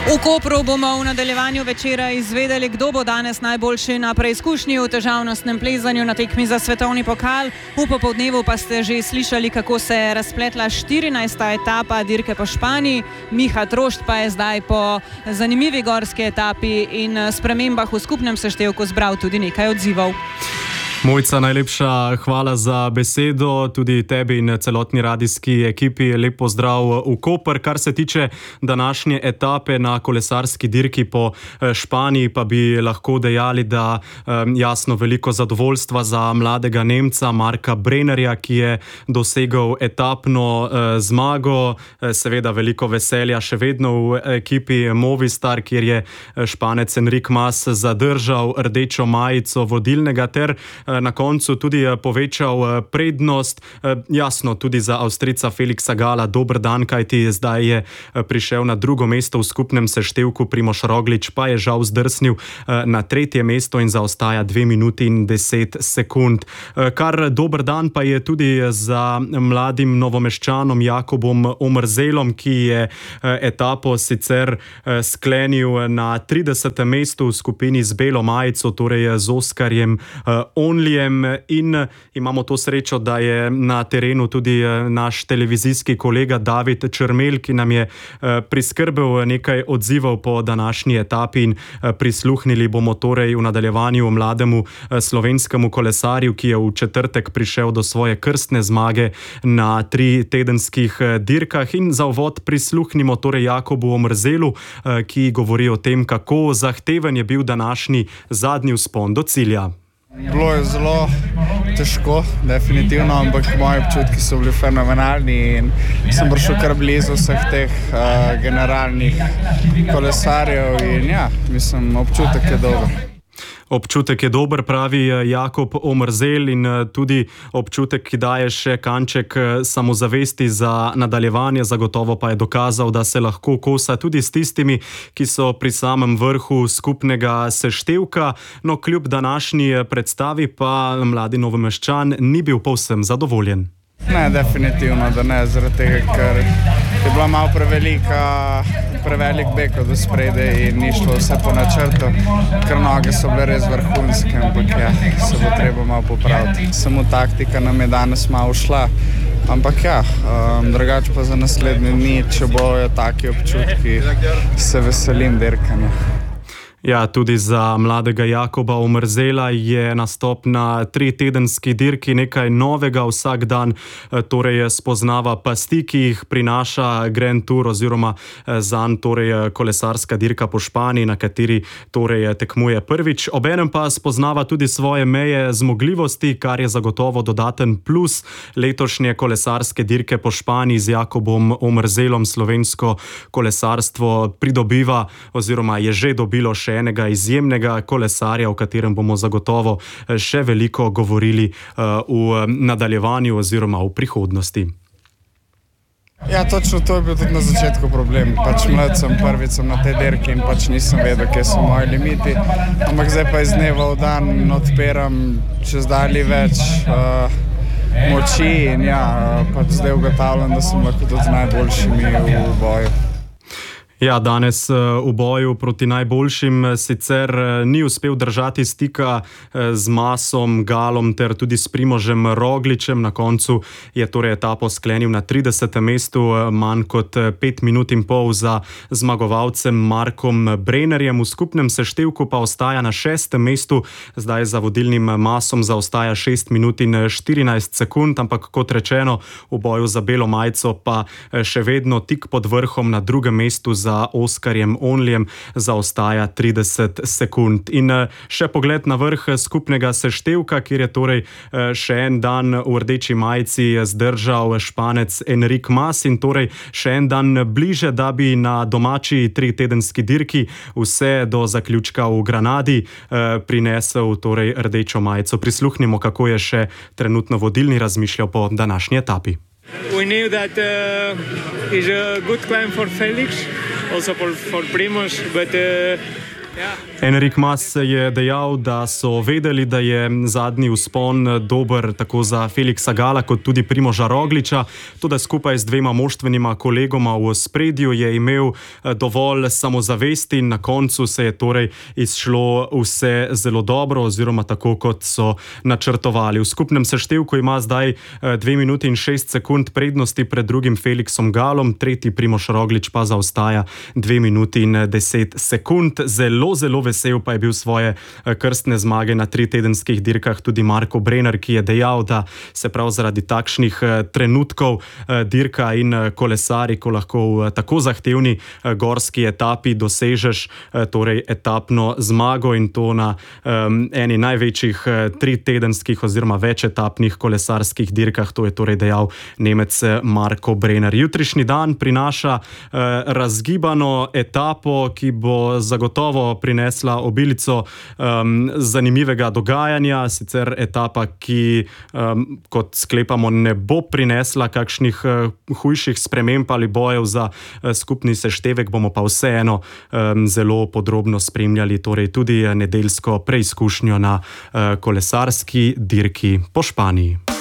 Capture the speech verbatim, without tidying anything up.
V Kopru bomo v nadaljevanju večera izvedeli, kdo bo danes najboljši na preizkušnji v težavnostnem plezanju na tekmi za svetovni pokal. V popoldnevu pa ste že slišali, kako se je razpletla štirinajsta etapa dirke po Španiji. Miha Trošt pa je zdaj po zanimivi gorski etapi in spremembah v skupnem seštevku zbral tudi nekaj odzivov. Mojca, najlepša hvala za besedo, tudi tebi in celotni radijski ekipi. Lep pozdrav v Koper. Kar se tiče današnje etape na kolesarski dirki po Španiji, pa bi lahko dejali, da jasno veliko zadovoljstva za mladega Nemca Marka Brennerja, ki je dosegel etapno zmago. Seveda veliko veselja še vedno v ekipi Movistar, kjer je Španec Enric Mas zadržal rdečo majico vodilnega ter na koncu tudi povečal prednost. Jasno, tudi za Avstrijca Felixa Gala dober dan, kajti zdaj je prišel na drugo mesto v skupnem seštevku, Primož Roglič pa je žal zdrsnil na tretje mesto in zaostaja dve minuti in deset sekund. Kar dober dan pa je tudi za mladim Novomeščanom Jakobom Omerzelom, ki je etapo sicer sklenil na tridesetem mestu v skupini z belo majico, torej z Oskarjem Only. In imamo to srečo, da je na terenu tudi naš televizijski kolega David Črmelj, ki nam je priskrbel nekaj odzivov po današnji etapi in prisluhnili bomo torej v nadaljevanju mlademu slovenskemu kolesarju, ki je v četrtek prišel do svoje krstne zmage na tri tedenskih dirkah. In za uvod prisluhnimo torej Jakobu Omerzelu, ki govori o tem, kako zahteven je bil današnji zadnji vzpon do cilja. Bilo je zelo težko, definitivno, ampak moji občutki so bili fenomenalni in sem prišel kar blizu vseh teh uh, generalnih kolesarjev in ja, mislim, občutek je dober. Občutek je dober, pravi Jakob Omerzel, in tudi občutek, ki daje še kanček samozavesti za nadaljevanje, zagotovo pa je dokazal, da se lahko kosa tudi s tistimi, ki so pri samem vrhu skupnega seštevka. No, kljub današnji predstavi pa mladi Novomeščan ni bil povsem zadovoljen. Ne, definitivno, da ne, zaradi tega, ker je bila malo prevelika, prevelik beg od spredje in ni šlo vse po načrtu, ker noge so bile res vrhunske, ampak ja, se bo treba malo popraviti. Samo taktika nam je danes malo šla, ampak ja, um, drugače pa za naslednji dni, če bojo taki občutki, se veselim dirkanja. Ja, tudi za mladega Jakoba Omerzela je nastop na tritedenski dirki nekaj novega. Vsak dan torej spoznava pasti, ki jih prinaša Grand Tour oziroma zanj torej kolesarska dirka po Španiji, na kateri torej tekmuje prvič. Obenem pa spoznava tudi svoje meje zmogljivosti, kar je zagotovo dodaten plus letošnje kolesarske dirke po Španiji. Z Jakobom Omerzelom slovensko kolesarstvo pridobiva oziroma je že dobilo še enega izjemnega kolesarja, o katerem bomo zagotovo še veliko govorili v nadaljevanju oziroma v prihodnosti. Ja, točno to je bil tudi na začetku problem. Pač mlad sem, prvič sem na tej dirki in pač nisem vedel, kje so moji limiti. Ampak zdaj pa iz dneva v dan odpiram čez dalje več uh, moči in ja, pač zdaj ugotavljam, da sem lahko tudi z najboljšimi v boju. Ja, danes v boju proti najboljšim sicer ni uspel držati stika z Masom, Galom ter tudi s Primožem Rogličem. Na koncu je torej etapo sklenil na tridesetem mestu, manj kot pet minut in pol za zmagovalcem Markom Brennerjem. V skupnem seštevku pa ostaja na šestem mestu, zdaj za vodilnim Masom zaostaja šest minut in štirinajst sekund, ampak kot rečeno, v boju za belo majico pa še vedno tik pod vrhom na drugem mestu za za Oskarjem Onlyjem zaostaja trideset sekund. In še pogled na vrh skupnega seštevka, kjer je torej še en dan v rdeči majici zdržal Španec Enric Mas in torej še en dan bliže, da bi na domači tritedenski dirki vse do zaključka v Granadi prinesel torej rdečo majico. Prisluhnimo, kako je še trenutno vodilni razmišljal po današnji etapi. We knew that uh, it's a good climb for Felix, also for, for Primož, but uh, Enric Mas je dejal, da so vedeli, da je zadnji vzpon dober tako za Feliksa Gala kot tudi Primoža Rogliča. Tudi skupaj z dvema moštvenima kolegoma v spredju je imel dovolj samozavesti in na koncu se je torej izšlo vse zelo dobro oziroma tako, kot so načrtovali. V skupnem seštevku ima zdaj dve minuti in šest sekund prednosti pred drugim Feliksom Galom, tretji Primož Roglič pa zaostaja dve minuti in deset sekund. Zelo, zelo vesel pa je bil svoje krstne zmage na tritedenskih dirkah tudi Marko Brenner, ki je dejal, da se prav zaradi takšnih trenutkov dirka in kolesari, ko lahko v tako zahtevni gorski etapi dosežeš torej etapno zmago in to na um, eni največjih tritedenskih oziroma večetapnih kolesarskih dirkah, to je torej dejal Nemec Marko Brenner. Jutrišnji dan prinaša uh, razgibano etapo, ki bo zagotovo prinesla obilico um, zanimivega dogajanja, sicer etapa, ki, um, kot sklepamo, ne bo prinesla kakšnih uh, hujših sprememb ali bojev za uh, skupni seštevek, bomo pa vseeno um, zelo podrobno spremljali torej tudi nedeljsko preizkušnjo na uh, kolesarski dirki po Španiji.